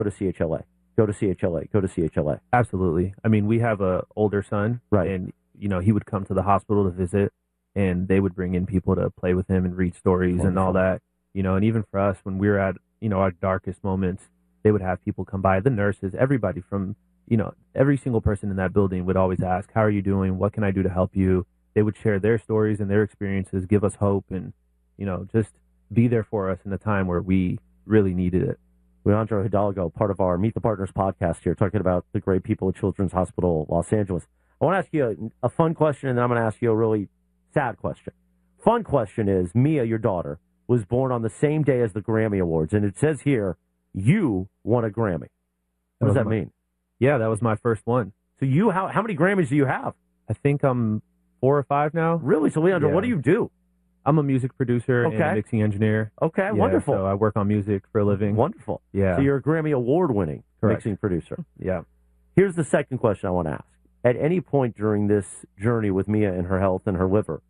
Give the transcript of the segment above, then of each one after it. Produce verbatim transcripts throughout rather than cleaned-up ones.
go to C H L A. Go to C H L A. Go to C H L A. Absolutely. I mean, we have a older son, right? And you know, he would come to the hospital to visit, and they would bring in people to play with him and read stories Wonderful. And all that. You know, and even for us, when we were at you know our darkest moments, they would have people come by. The nurses, everybody from you know every single person in that building would always ask, "How are you doing? What can I do to help you?" They would share their stories and their experiences, give us hope, and you know just be there for us in a time where we really needed it. Leandro Hidalgo, part of our Meet the Partners podcast here, talking about the great people at Children's Hospital Los Angeles. I want to ask you a, a fun question, and then I'm going to ask you a really sad question. Fun question is, Mia, your daughter, was born on the same day as the Grammy Awards, and it says here, you won a Grammy. What does that my, mean? Yeah, that was my first one. So you, how, how many Grammys do you have? I think I'm four or five now. Really? So, Leandro, yeah. what do you do? I'm a music producer okay. and a mixing engineer. Okay, yeah, wonderful. So I work on music for a living. Wonderful. Yeah. So you're a Grammy Award-winning Correct. mixing producer. Yeah. Here's the second question I want to ask. At any point during this journey with Mia and her health and her liver,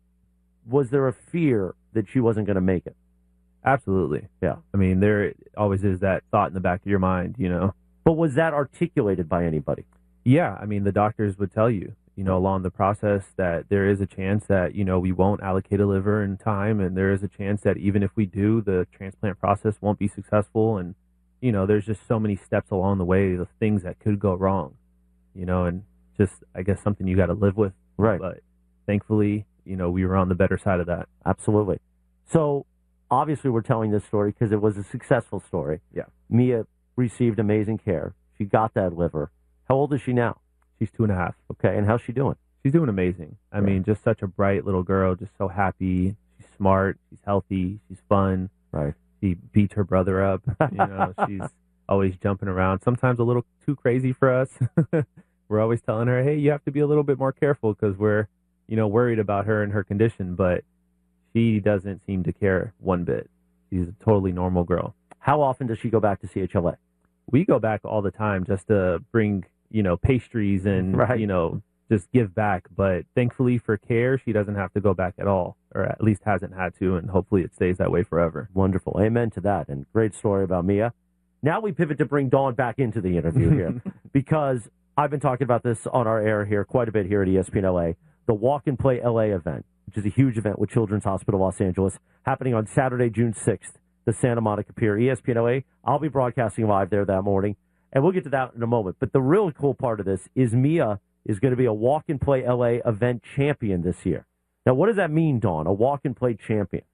was there a fear that she wasn't going to make it? Absolutely. Yeah. I mean, there always is that thought in the back of your mind, you know. But was that articulated by anybody? Yeah. I mean, the doctors would tell you, you know, along the process that there is a chance that, you know, we won't allocate a liver in time. And there is a chance that even if we do, the transplant process won't be successful. And, you know, there's just so many steps along the way of things that could go wrong, you know, and just, I guess, something you got to live with. Right. But thankfully, you know, we were on the better side of that. Absolutely. So obviously we're telling this story because it was a successful story. Yeah. Mia received amazing care. She got that liver. How old is she now? She's two and a half. Okay, and how's she doing? She's doing amazing. I right. mean, just such a bright little girl, just so happy. She's smart. She's healthy. She's fun. Right. She beats her brother up. You know, she's always jumping around. Sometimes a little too crazy for us. We're always telling her, hey, you have to be a little bit more careful because we're, you know, worried about her and her condition. But she doesn't seem to care one bit. She's a totally normal girl. How often does she go back to C H L A? We go back all the time just to bring, you know, pastries and, right. you know, just give back. But thankfully for care, she doesn't have to go back at all, or at least hasn't had to, and hopefully it stays that way forever. Wonderful. Amen to that. And great story about Mia. Now we pivot to bring Dawn back into the interview here because I've been talking about this on our air here quite a bit here at E S P N L A, the Walk and Play L A event, which is a huge event with Children's Hospital Los Angeles, happening on Saturday, June sixth, the Santa Monica Pier. E S P N L A, I'll be broadcasting live there that morning, and we'll get to that in a moment. But the real cool part of this is Mia is going to be a Walk and Play L A event champion this year. Now, what does that mean, Dawn, a Walk and Play champion?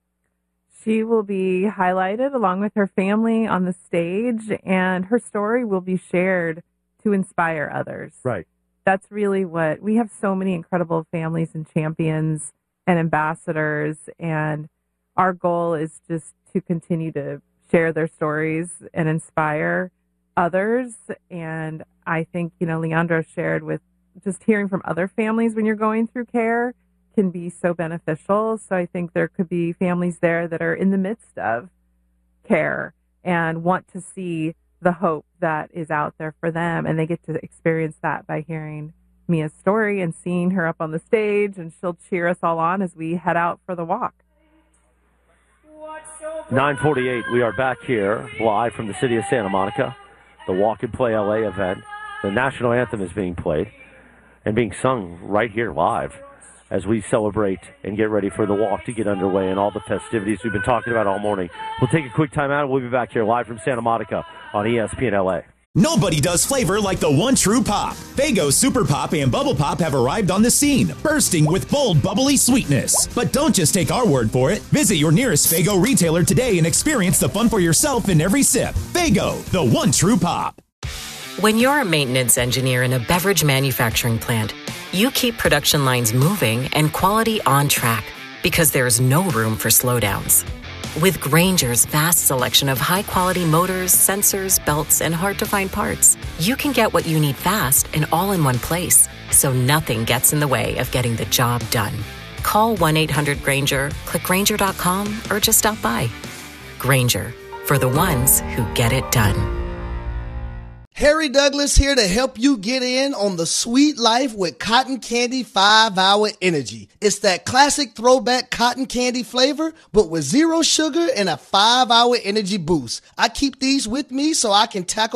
She will be highlighted along with her family on the stage, and her story will be shared to inspire others. Right. That's really what, we have so many incredible families and champions and ambassadors, and our goal is just to continue to share their stories and inspire others. And I think, you know, Leandro shared with just hearing from other families when you're going through care can be so beneficial. So I think there could be families there that are in the midst of care and want to see the hope that is out there for them. And they get to experience that by hearing Mia's story and seeing her up on the stage, and she'll cheer us all on as we head out for the walk. nine forty-eight, we are back here live from the city of Santa Monica, the Walk and Play L A event. The national anthem is being played and being sung right here live as we celebrate and get ready for the walk to get underway and all the festivities we've been talking about all morning. We'll take a quick time out and we'll be back here live from Santa Monica on E S P N L A. Nobody does flavor like the one true pop. Faygo Super Pop and Bubble Pop have arrived on the scene, bursting with bold, bubbly sweetness. But don't just take our word for it. Visit your nearest Faygo retailer today and experience the fun for yourself in every sip. Faygo, the one true pop. When you're a maintenance engineer in a beverage manufacturing plant, you keep production lines moving and quality on track because there's no room for slowdowns. With Grainger's vast selection of high-quality motors, sensors, belts, and hard-to-find parts, you can get what you need fast and all in one place, so nothing gets in the way of getting the job done. Call one eight hundred Grainger, click Grainger dot com, or just stop by. Grainger, for the ones who get it done. Harry Douglas here to help you get in on the sweet life with Cotton Candy five hour Energy. It's that classic throwback cotton candy flavor, but with zero sugar and a five hour energy boost. I keep these with me so I can tackle